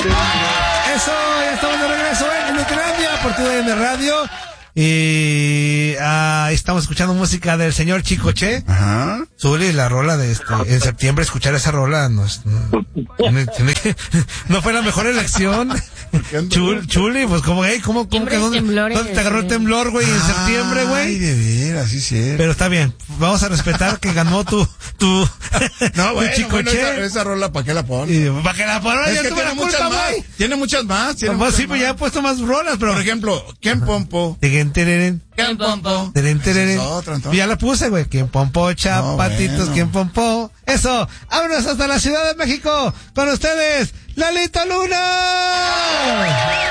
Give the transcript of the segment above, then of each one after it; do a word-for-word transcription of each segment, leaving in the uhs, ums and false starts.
Eso, ya estamos de regreso en Nutrendia por tu D N Radio. Y ah, estamos escuchando música del señor Chicoche. Ajá. Zuli, la rola de este, en septiembre escuchar esa rola no, no, tiene, tiene que, no fue la mejor elección. Chul, Chuli, pues como, hey, ¿cómo, cómo que dónde, dónde te agarró el temblor, güey, en Ay, septiembre, güey? Ay, de veras, sí, sí. Pero está bien, vamos a respetar que ganó tu, tu, no, bueno, tu Chicoche. Bueno, esa, esa rola, ¿para qué la pones? ¿Para qué la pones? Es Ya que tuve tiene la muchas culpa, más. güey. Tiene muchas más. Tiene Pues muchas sí, pues ya he puesto más rolas, pero. Por ejemplo, ¿quién pompo? ¿Quién tereren? ¿Quién pompo? Tereren, tereren. Esa es otra, entonces. Ya la puse, güey. ¿Quién pompó, chapatitos? No, bueno. ¿Quién pompó? Eso. Vámonos hasta la Ciudad de México. Con ustedes, Lalito Luna.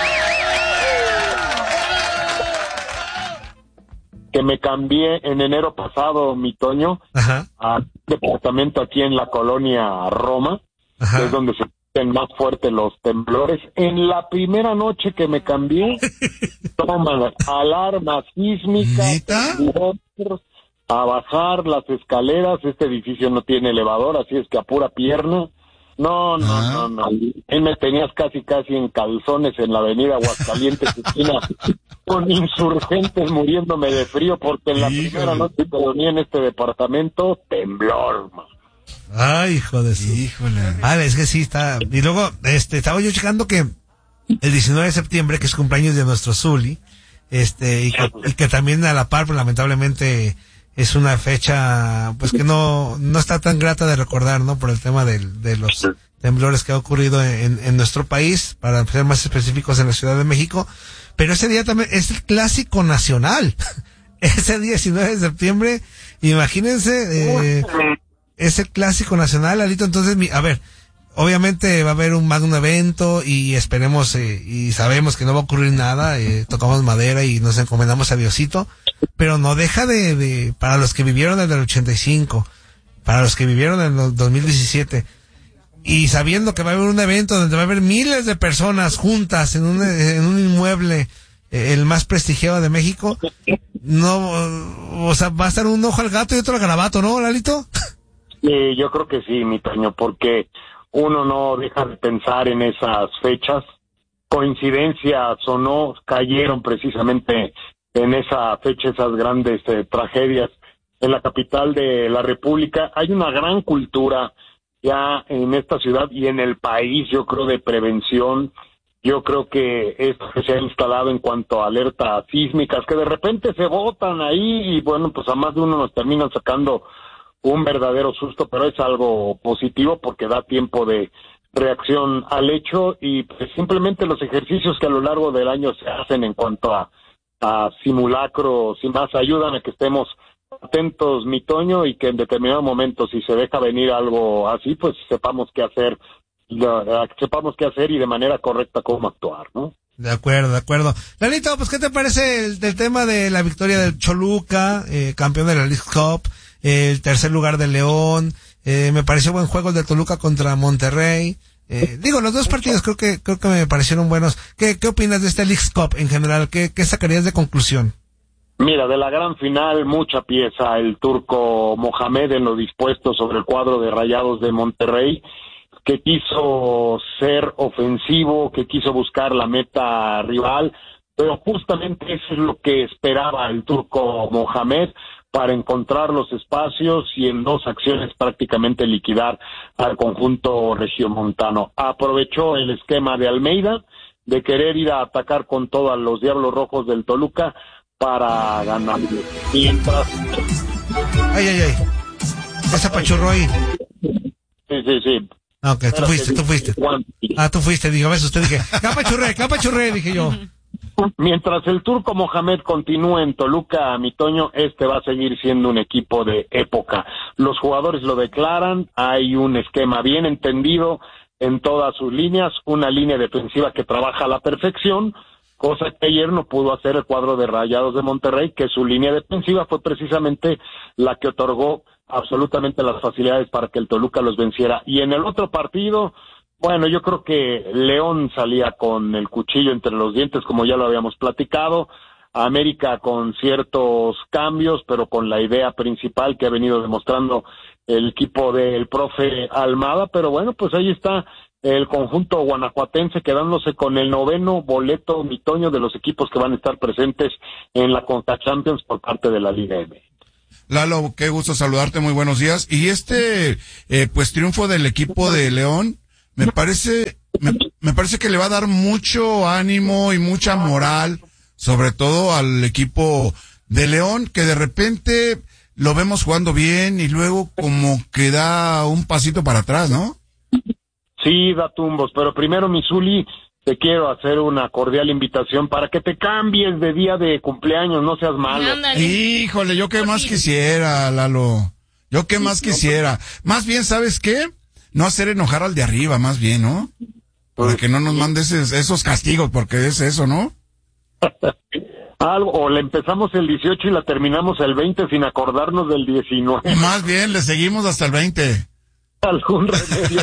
Que me cambié en enero pasado, mi Toño, Ajá. a un departamento aquí en la colonia Roma, Ajá. que es donde se sienten más fuertes los temblores. En la primera noche que me cambié, toman alarma sísmica, ¿Neta? temblores, a bajar las escaleras. Este edificio no tiene elevador, así es que a pura pierna. No, no, Ah. no, no. Ahí me tenías casi, casi en calzones en la avenida Aguascalientes, esquina, con insurgentes muriéndome de frío, porque en la Híjole. primera noche que dormí en este departamento, temblor, man. Ay, hijo de su. Híjole. Ah, es que sí está. Y luego, este, estaba yo checando que el diecinueve de septiembre, que es cumpleaños de nuestro Zuli, este, y que, y que también a la par, pues, lamentablemente, es una fecha, pues, que no, no está tan grata de recordar, ¿no? Por el tema del, de los temblores que ha ocurrido en, en nuestro país, para ser más específicos en la Ciudad de México. Pero ese día también es el clásico nacional. Ese diecinueve de septiembre, imagínense, eh, es el clásico nacional, Alito. Entonces, mi, a ver, obviamente va a haber un magno evento y esperemos eh, y sabemos que no va a ocurrir nada, eh, tocamos madera y nos encomendamos a Diosito, pero no deja de, de, para los que vivieron en el ochenta y cinco, para los que vivieron en el dos mil diecisiete, y sabiendo que va a haber un evento donde va a haber miles de personas juntas en un, en un inmueble, eh, el más prestigiado de México, no, o sea, va a estar un ojo al gato y otro al garabato, ¿no, Lalito? Eh, yo creo que sí, mi Toño, porque uno no deja de pensar en esas fechas. Coincidencias o no, cayeron precisamente en esa fecha esas grandes eh, tragedias en la capital de la República. Hay una gran cultura ya en esta ciudad y en el país, yo creo, de prevención. Yo creo que esto que se ha instalado en cuanto a alertas sísmicas, que de repente se botan ahí y bueno, pues a más de uno nos terminan sacando un verdadero susto, pero es algo positivo porque da tiempo de reacción al hecho y pues simplemente los ejercicios que a lo largo del año se hacen en cuanto a, a simulacros y más ayudan a que estemos atentos, mi Toño, y que en determinado momento si se deja venir algo así, pues sepamos qué hacer, la, sepamos qué hacer y de manera correcta cómo actuar, ¿no? De acuerdo, de acuerdo. Lalito, pues, ¿qué te parece el, el tema de la victoria del Choluca, eh, campeón de la League Cup, eh, el tercer lugar de León? Eh, me pareció buen juego el de Toluca contra Monterrey. Eh, digo, los dos partidos creo que creo que me parecieron buenos. ¿Qué, qué opinas de este League Cup en general? ¿Qué, qué sacarías de conclusión? Mira, de la gran final, mucha pieza. El turco Mohamed en lo dispuesto sobre el cuadro de Rayados de Monterrey, que quiso ser ofensivo, que quiso buscar la meta rival, pero justamente eso es lo que esperaba el turco Mohamed para encontrar los espacios y en dos acciones prácticamente liquidar al conjunto regiomontano. Aprovechó el esquema de Almeida de querer ir a atacar con todo a los Diablos Rojos del Toluca para ganar. Mientras... Ay, ay, ay. Ese apachurró ahí. Sí, sí, sí. Ah, ok, tú fuiste, tú fuiste. Ah, tú fuiste, digo, a veces usted dije, capachurré, capachurré, dije yo. Mientras el turco Mohamed continúe en Toluca, mi Toño, este va a seguir siendo un equipo de época. Los jugadores lo declaran, hay un esquema bien entendido en todas sus líneas, una línea defensiva que trabaja a la perfección, cosa que ayer no pudo hacer el cuadro de Rayados de Monterrey, que su línea defensiva fue precisamente la que otorgó absolutamente las facilidades para que el Toluca los venciera. Y en el otro partido, bueno, yo creo que León salía con el cuchillo entre los dientes, como ya lo habíamos platicado, América con ciertos cambios, pero con la idea principal que ha venido demostrando el equipo del profe Almada, pero bueno, pues ahí está el conjunto guanajuatense, quedándose con el noveno boleto, mi Toño, de los equipos que van a estar presentes en la Conca Champions por parte de la Liga M X. Lalo, qué gusto saludarte, muy buenos días. Y este, eh, pues triunfo del equipo de León, me parece, me, me parece que le va a dar mucho ánimo y mucha moral, sobre todo al equipo de León, que de repente lo vemos jugando bien y luego como que da un pasito para atrás, ¿no? Sí, da tumbos, pero primero, mi Zuli, te quiero hacer una cordial invitación para que te cambies de día de cumpleaños, no seas malo. Híjole, yo qué más quisiera, Lalo. Yo qué más quisiera. Más bien, ¿sabes qué? No hacer enojar al de arriba, más bien, ¿no? Para que no nos mandes esos, esos castigos, porque es eso, ¿no? Algo, o le empezamos el dieciocho y la terminamos el veinte sin acordarnos del diecinueve. Más bien, le seguimos hasta el veinte. Algún remedio.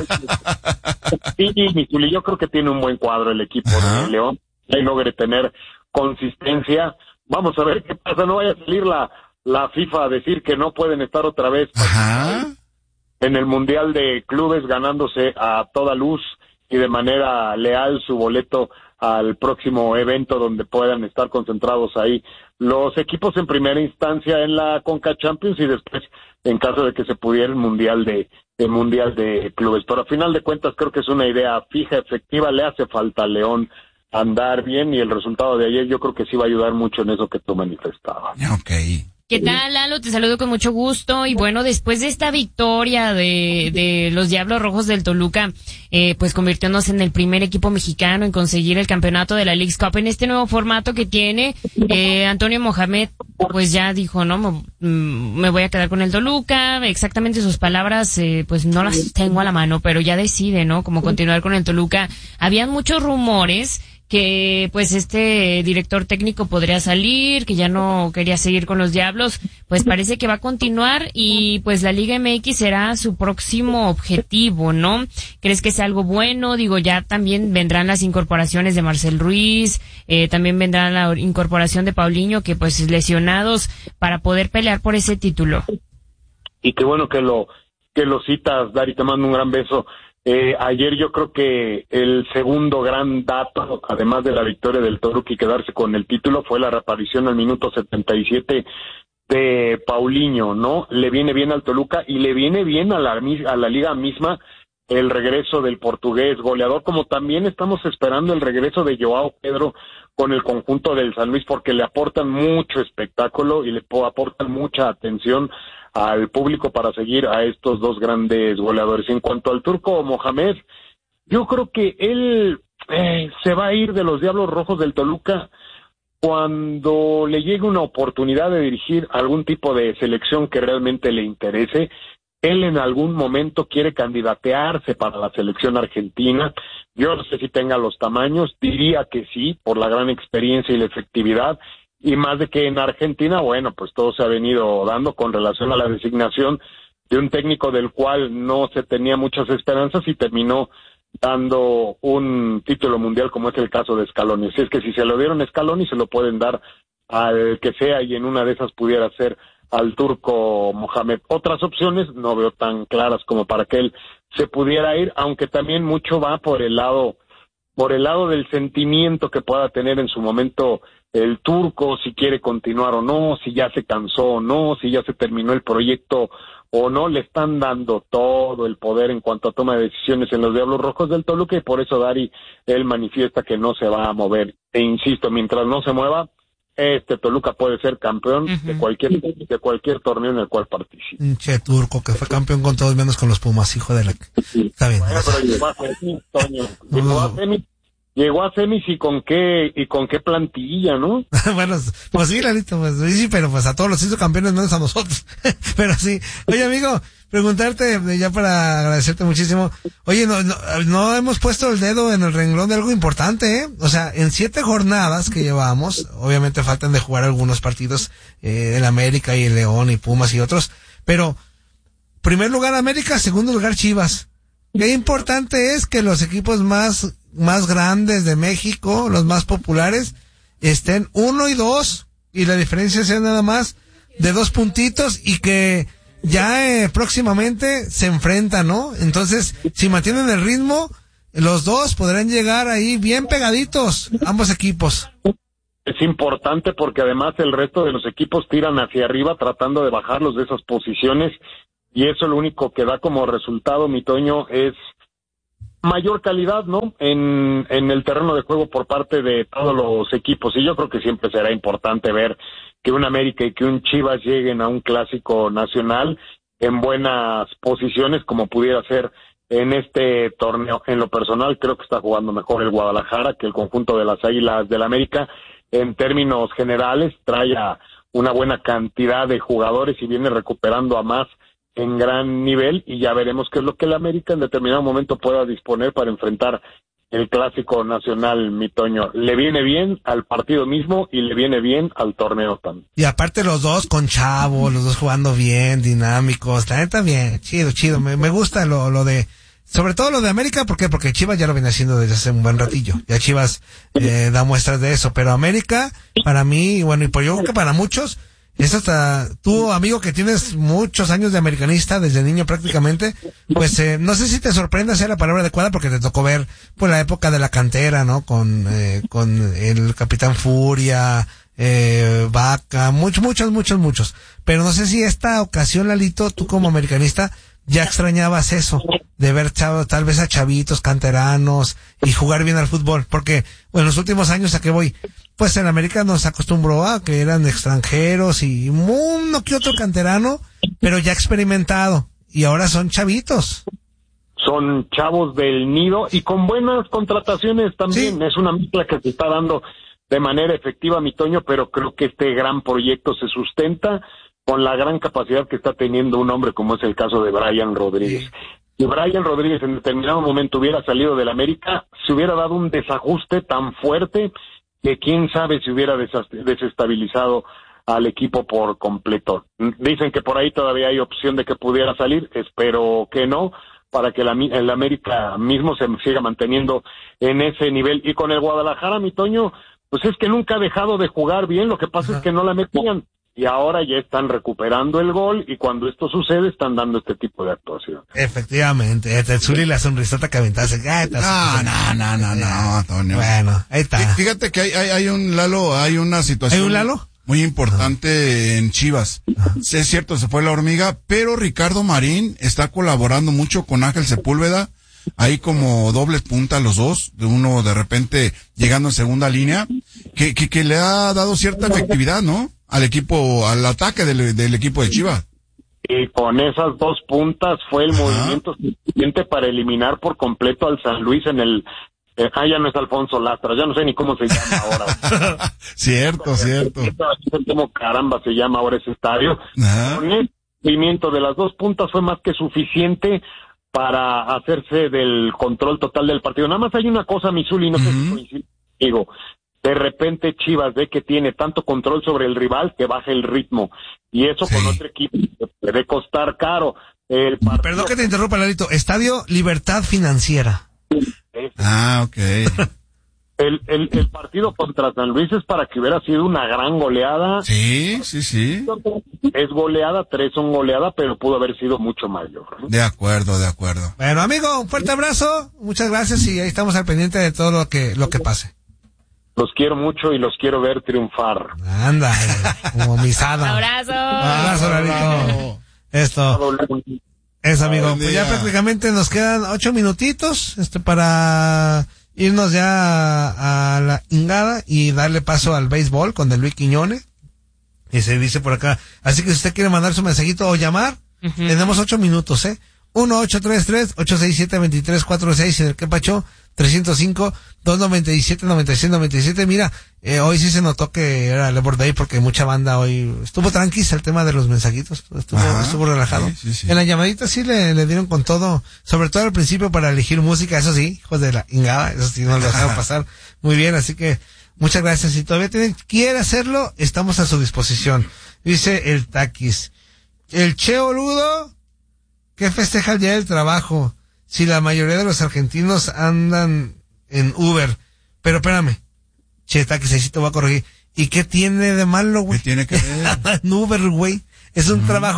Sí, mi Zuli, yo creo que tiene un buen cuadro el equipo Ajá. de León, que logre tener consistencia. Vamos a ver qué pasa, no vaya a salir la, la FIFA a decir que no pueden estar otra vez Ajá. en el Mundial de Clubes, ganándose a toda luz y de manera leal su boleto al próximo evento donde puedan estar concentrados ahí los equipos en primera instancia en la Conca Champions y después en caso de que se pudiera el Mundial de el Mundial de Clubes. Pero a final de cuentas creo que es una idea fija, efectiva, le hace falta a León andar bien y el resultado de ayer yo creo que sí va a ayudar mucho en eso que tú manifestabas. Okay. ¿Qué tal, Lalo? Te saludo con mucho gusto. Y bueno, después de esta victoria de, de los Diablos Rojos del Toluca, eh, pues convirtiéndose en el primer equipo mexicano en conseguir el campeonato de la Leagues Cup en este nuevo formato que tiene, eh, Antonio Mohamed, pues ya dijo, ¿no? Me, me voy a quedar con el Toluca. Exactamente sus palabras, eh, pues no las tengo a la mano, pero ya decide, ¿no? Cómo continuar con el Toluca. Habían muchos rumores que pues este director técnico podría salir, que ya no quería seguir con los Diablos, pues parece que va a continuar y pues la Liga M X será su próximo objetivo, ¿no? ¿Crees que sea algo bueno? Digo, ya también vendrán las incorporaciones de Marcel Ruiz, eh, también vendrá la incorporación de Paulinho, que pues lesionados para poder pelear por ese título. Y qué bueno que lo que lo citas, Dari, te mando un gran beso. Eh, ayer yo creo que el segundo gran dato, además de la victoria del Toluca y quedarse con el título, fue la reaparición al minuto setenta y siete de Paulinho, ¿no? Le viene bien al Toluca y le viene bien a la, a la liga misma el regreso del portugués goleador, como también estamos esperando el regreso de Joao Pedro con el conjunto del San Luis, porque le aportan mucho espectáculo y le aportan mucha atención al público para seguir a estos dos grandes goleadores. En cuanto al turco Mohamed, yo creo que él eh, se va a ir de los Diablos Rojos del Toluca cuando le llegue una oportunidad de dirigir algún tipo de selección que realmente le interese. Él en algún momento quiere candidatearse para la selección argentina. Yo no sé si tenga los tamaños, diría que sí, por la gran experiencia y la efectividad. Y más de que en Argentina, bueno, pues todo se ha venido dando con relación a la designación de un técnico del cual no se tenía muchas esperanzas y terminó dando un título mundial como es el caso de Scaloni. Así es que si se lo dieron a Scaloni, se lo pueden dar al que sea y en una de esas pudiera ser al turco Mohamed. Otras opciones no veo tan claras como para que él se pudiera ir, aunque también mucho va por el lado por el lado del sentimiento que pueda tener en su momento el turco, si quiere continuar o no, si ya se cansó o no, si ya se terminó el proyecto o no. Le están dando todo el poder en cuanto a toma de decisiones en los Diablos Rojos del Toluca y por eso Dari, él manifiesta que no se va a mover. E insisto, mientras no se mueva, este Toluca puede ser campeón uh-huh. de cualquier de cualquier torneo en el cual participe. Che, turco, que fue campeón con todos menos con los Pumas, hijo de la... Sí. Está bien. Bueno, pero llegó a semis, Toño. Llegó a semis, llegó a semis y con qué, y con qué plantilla, ¿no? Bueno, pues sí, Lalito, pues sí, pero pues a todos los hizo campeones menos a nosotros. Pero sí. Oye, amigo, preguntarte, ya para agradecerte muchísimo. Oye, no, no, no hemos puesto el dedo en el renglón de algo importante, ¿eh? O sea, en siete jornadas que llevamos, obviamente faltan de jugar algunos partidos, eh, el América y el León y Pumas y otros, pero primer lugar América, segundo lugar Chivas. Qué importante es que los equipos más, más grandes de México, los más populares, estén uno y dos, y la diferencia sea nada más de dos puntitos y que ya eh, próximamente se enfrentan, ¿no? Entonces, si mantienen el ritmo, los dos podrán llegar ahí bien pegaditos, ambos equipos. Es importante porque además el resto de los equipos tiran hacia arriba tratando de bajarlos de esas posiciones y eso lo único que da como resultado, mi Toño, es mayor calidad, ¿no? En, en el terreno de juego por parte de todos los equipos y yo creo que siempre será importante ver que un América y que un Chivas lleguen a un clásico nacional en buenas posiciones como pudiera ser en este torneo. En lo personal creo que está jugando mejor el Guadalajara que el conjunto de las Águilas del América. En términos generales trae a una buena cantidad de jugadores y viene recuperando a más en gran nivel y ya veremos qué es lo que el América en determinado momento pueda disponer para enfrentar el clásico nacional, mi Toño. Le viene bien al partido mismo y le viene bien al torneo también. Y aparte los dos con chavo, los dos jugando bien, dinámicos, la neta bien, chido, chido, me, me gusta lo, lo de, sobre todo lo de América, ¿por qué? Porque Chivas ya lo viene haciendo desde hace un buen ratillo, ya Chivas eh, da muestras de eso, pero América, para mí, bueno, y por yo creo que para muchos, es hasta tú, amigo, que tienes muchos años de americanista, desde niño prácticamente, pues eh, no sé si te sorprende sea la palabra adecuada porque te tocó ver pues la época de la cantera, ¿no? Con eh, con el Capitán Furia, eh, Vaca, muchos, muchos, muchos, muchos. Pero no sé si esta ocasión, Lalito, tú como americanista, ya extrañabas eso, de ver chavo, tal vez a chavitos, canteranos, y jugar bien al fútbol, porque bueno, en los últimos años, ¿a qué voy? Pues en América nos acostumbró a que eran extranjeros y uno que otro canterano, pero ya experimentado, y ahora son chavitos. Son chavos del nido y con buenas contrataciones también, sí. Es una mezcla que se está dando de manera efectiva, mi Toño, pero creo que este gran proyecto se sustenta con la gran capacidad que está teniendo un hombre como es el caso de Brian Rodríguez. Sí. Si Brian Rodríguez en determinado momento hubiera salido del América, se hubiera dado un desajuste tan fuerte que quién sabe si hubiera desestabilizado al equipo por completo. Dicen que por ahí todavía hay opción de que pudiera salir, espero que no, para que la, el América mismo se siga manteniendo en ese nivel. Y con el Guadalajara, mi Toño, pues es que nunca ha dejado de jugar bien, lo que pasa Ajá. es que no la metían. Y ahora ya están recuperando el gol y cuando esto sucede están dando este tipo de actuación. Efectivamente, el Zuli la sonrisota que aventaste. No, no, no, no, no, Antonio. Bueno, ahí está. Fíjate que hay, hay, hay un Lalo, hay una situación. ¿Hay un Lalo? Muy importante Ajá. en Chivas. Ajá. Sí, es cierto, se fue la hormiga, pero Ricardo Marín está colaborando mucho con Ángel Sepúlveda. Ahí como doble punta los dos, de uno de repente llegando en segunda línea, que, que, que le ha dado cierta efectividad, ¿no? Al equipo, al ataque del, del equipo de Chivas. Y con esas dos puntas fue el Ajá. movimiento suficiente para eliminar por completo al San Luis en el, eh, ah, ya no es Alfonso Lastra, ya no sé ni cómo se llama ahora. Cierto, cierto. ¿Cómo caramba se llama ahora ese estadio? Ajá. Con el movimiento de las dos puntas fue más que suficiente para hacerse del control total del partido. Nada más hay una cosa, Misuli, no uh-huh. sé si coincide contigo. De repente Chivas ve que tiene tanto control sobre el rival que baja el ritmo. Y eso sí. con otro equipo puede costar caro. El partido... Perdón que te interrumpa, Lalito. Estadio Libertad Financiera. Es... Ah, ok. El, el, el partido contra San Luis es para que hubiera sido una gran goleada. Sí, sí, sí. Es goleada, tres son goleada, pero pudo haber sido mucho mayor. De acuerdo, de acuerdo. Bueno, amigo, un fuerte abrazo. Muchas gracias y ahí estamos al pendiente de todo lo que, lo que pase. Los quiero mucho y los quiero ver triunfar. Anda, como misada. Abrazo. Abrazo, Lalito. Esto. Eso, amigo. Pues ya prácticamente nos quedan ocho minutitos, este, para irnos ya a la ingada y darle paso al béisbol con el Luis Quiñones. Y se dice por acá. Así que si usted quiere mandar su mensajito o llamar, uh-huh. tenemos ocho minutos, ¿eh? uno ocho tres tres, ocho seis siete, dos tres cuatro seis en el que pacho trescientos cinco, doscientos noventa y siete, noventa y seis, noventa y siete. Mira, eh, hoy sí se notó que era Labor Day porque mucha banda hoy estuvo tranquila el tema de los mensajitos, estuvo, Ajá, estuvo relajado. Sí, sí, sí. En la llamadita sí le, le dieron con todo, sobre todo al principio para elegir música, eso sí, hijos de la ingada, eso sí no lo dejaron pasar muy bien, así que muchas gracias. Si todavía tienen, quiere hacerlo, estamos a su disposición. Dice el Taquis, el Cheo Ludo, que festeja el día del trabajo, si la mayoría de los argentinos andan en Uber. Pero espérame, che, Taquis, ahí sí te voy a corregir. ¿Y qué tiene de malo, güey? ¿Qué tiene que ver? En Uber, güey. Es un uh-huh. trabajo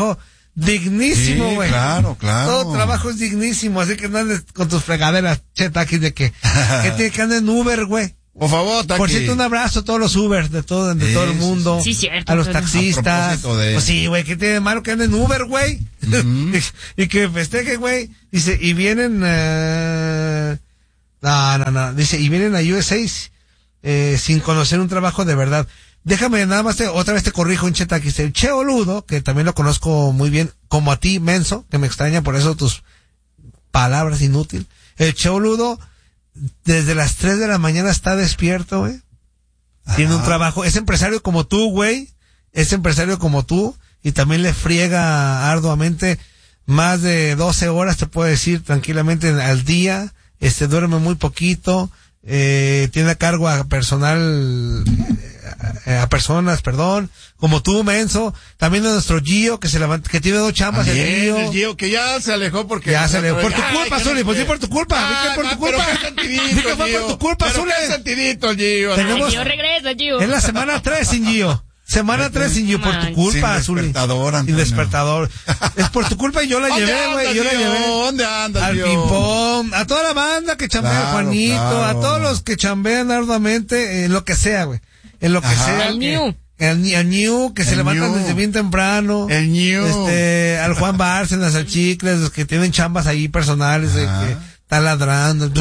dignísimo, güey. Sí, claro, claro. Todo trabajo es dignísimo, así que no andes con tus fregaderas, che, taquis, de que, que tiene que andar en Uber, güey. Por favor, Taki. Por cierto, un abrazo a todos los Uber de todo, de Sí, todo el mundo. sí, cierto, a los pero- taxistas. A propósito de- Pues sí, güey, que tiene de malo que anden en Uber, güey. Ujú. y, y que festejen, güey. Dice, y vienen, eh... no, no, no. Dice, y vienen a U S A eh, sin conocer un trabajo de verdad. Déjame nada más, te, otra vez te corrijo un chetaquis. El Che Boludo, que también lo conozco muy bien, como a ti, menso, que me extraña por eso tus palabras inútil. El Che Boludo, desde las tres de la mañana está despierto, güey. Tiene un trabajo, es empresario como tú, güey. Es empresario como tú. Y también le friega arduamente más de doce horas, te puedo decir, tranquilamente al día. Este, duerme muy poquito. Eh, tiene a cargo a personal, eh, a personas, perdón. Como tú, menso. También a nuestro Gio, que se levanta, que tiene dos chambas, el También, Gio. el Gio, que ya se alejó porque... Ya se alejó. Por tu Ay, culpa, que Zuli, no pues sé. sí, por tu culpa. Ah, Di que por tu ma, culpa. Pero qué sentidito, Di que fue Gio. por tu culpa, Pero Zuli. qué sentidito, Gio. Tenemos- Gio, regresa, Gio. Es la semana tres sin Gio. Semana tres sin Gio, por tu Manches. culpa, Sin Zuli. despertador, Sin Antonio. despertador. Es por tu culpa y yo la ¿Dónde llevé, güey. andas, Yo la Gio? llevé. ¿Dónde andas, Al Gio? ping-pong, a toda la banda que chambea, Claro, Juanito, claro. a todos los que chambean arduamente, en lo que sea, güey. En lo que Ajá. sea. Al que- New. El, Ni- al New, que se El levantan New. desde bien temprano. El New. Este, al Juan Bárcenas, al Chicles, los que tienen chambas ahí personales, de Ajá. que están ladrando.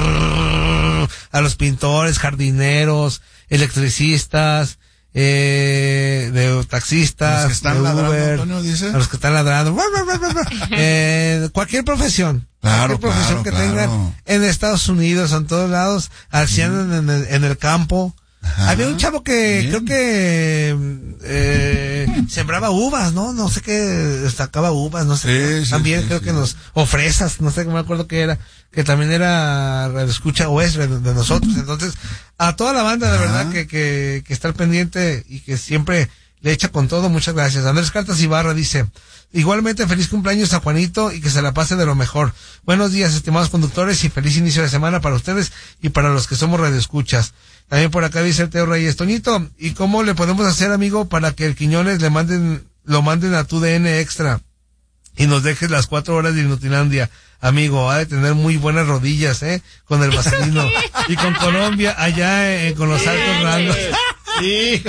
A los pintores, jardineros, electricistas, eh, de taxistas, Los que están de ladrando, Uber, Antonio, dice. a los que están ladrando, eh, cualquier profesión, Claro, cualquier profesión claro, que claro. tengan en Estados Unidos, en todos lados, haciendo en, el, en el campo. Ajá. Había un chavo que Bien. creo que eh, sembraba uvas, ¿no? No sé qué, sacaba uvas, no sé. Sí, qué. sí, también sí, creo sí. que nos, o fresas, no sé, no me acuerdo qué era, que también era escucha o es de de nosotros. Entonces, a toda la banda de Ajá. verdad que, que, que está al pendiente y que siempre le echa con todo, muchas gracias. Andrés Cartas Ibarra dice, igualmente feliz cumpleaños a Juanito y que se la pase de lo mejor. Buenos días, estimados conductores, y feliz inicio de semana para ustedes y para los que somos radioescuchas. También por acá dice el Teo Reyes, Toñito, ¿y cómo le podemos hacer, amigo, para que el Quiñones le manden, lo manden a tu D N extra y nos dejes las cuatro horas de Inutilandia? Amigo, ha de tener muy buenas rodillas, ¿eh? Con el vaselino. Y con Colombia, allá eh, con los altos rangos. Sí.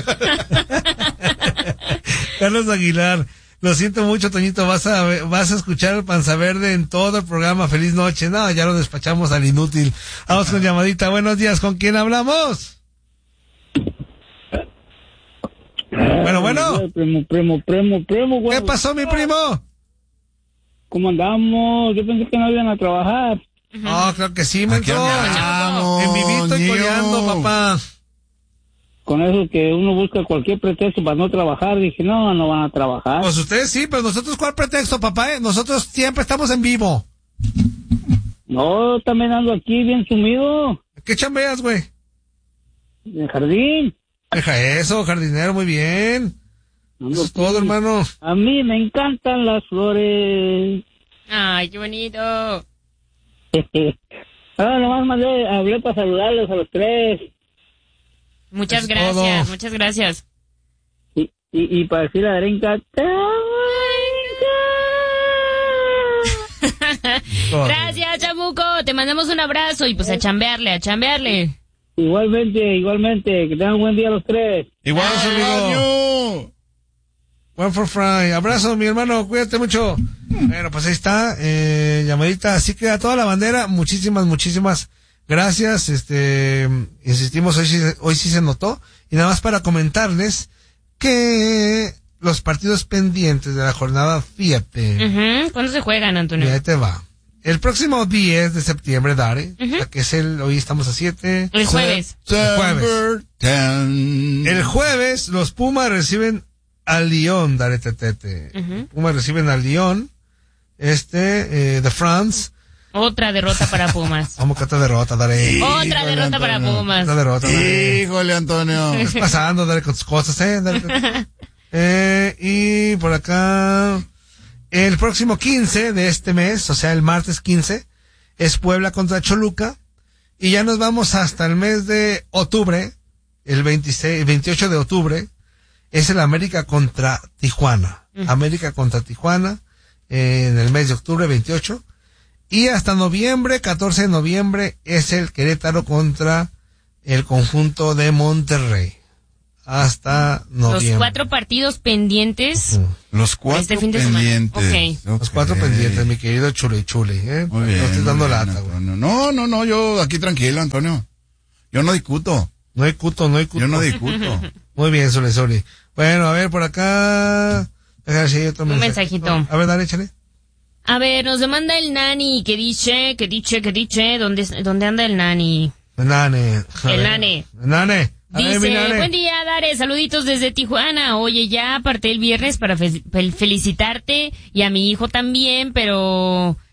Carlos Aguilar, lo siento mucho, Toñito, vas a ver- vas a escuchar el Panza Verde en todo el programa. Feliz noche. No, ya lo despachamos al inútil. Vamos con llamadita. Buenos días, ¿con quién hablamos? Bueno, bueno. Primo, primo, primo, primo, güey. ¿Qué pasó, mi primo? ¿Cómo andamos? Yo pensé que no iban a trabajar. Oh, creo que sí, Aquí mentor. andamos, En vivito y Gio. coleando, papá. Con eso que uno busca cualquier pretexto para no trabajar, dije, no, no van a trabajar. Pues ustedes sí, pero nosotros, ¿cuál pretexto, papá? eh? Nosotros siempre estamos en vivo. No, también ando aquí bien sumido, ¿Qué chambeas, güey? en el jardín. Deja eso, jardinero, muy bien. Ando Eso es aquí. todo, hermano. A mí me encantan las flores. Ay, qué bonito. Ah, nomás mandé, hablé para saludarlos a los tres. Muchas Es gracias, todo. muchas gracias. Y, y, y para decir a Darinka, te amo, Darinka. Gracias, Chamuco. Te mandamos un abrazo y pues a chambearle, a chambearle. Igualmente, igualmente, que tengan buen día los tres. Igual, Abrazo, amigo. One for Fry. Abrazo, mi hermano. Cuídate mucho. Bueno, pues ahí está. Eh, llamadita. Así que a toda la bandera, muchísimas, muchísimas gracias. Este, insistimos, hoy sí, hoy sí se notó. Y nada más para comentarles que los partidos pendientes de la jornada, fíjate. Ujú. ¿Cuándo se juegan, Antonio? Y ahí te va. El próximo diez de septiembre, Dare, Ujú. o sea, que es el, hoy estamos a siete. El jueves. El jueves. Ten. El jueves, los Pumas reciben al Lyon, Dare Tetete. Ujú. Pumas reciben al Lyon, este, eh, de France. Otra derrota para Pumas. Vamos que otra derrota, Dare. Otra Híjole, derrota para Antonio. Pumas. Otra derrota, Dare. Híjole, Antonio. ¿Qué está pasando, Dare, con tus cosas, eh? Dare, Tetete. Eh, y por acá, el próximo quince de este mes, o sea, el martes quince, es Puebla contra Choluca. Y ya nos vamos hasta el mes de octubre, el veintiséis, veintiocho de octubre, es el América contra Tijuana. Uh-huh. América contra Tijuana eh, en el mes de octubre veintiocho. Y hasta noviembre, catorce de noviembre, es el Querétaro contra el conjunto de Monterrey. Hasta noviembre. Los cuatro partidos pendientes. Uh-huh. Los cuatro este fin de pendientes. Okay. Okay. Los cuatro pendientes, mi querido Chule Chule. ¿eh? Muy bien, no estoy dando bien, lata, güey. No, no, no, yo aquí tranquilo, Antonio. Yo no discuto. No hay cuto, no hay cuto. Yo no discuto. Muy bien, Zule, Zule. Bueno, a ver, por acá. Déjame si hay otro Un mensajito. mensajito. A ver, dale, échale. A ver, nos demanda el Nani, que dice, que dice, que dice, ¿dónde, dónde anda el Nani? El Nane. El Nane. El Nane. A ver, mi Dice, Nane. buen día, Dare, saluditos desde Tijuana. Oye, ya aparté el viernes para fe- fel- felicitarte y a mi hijo también, pero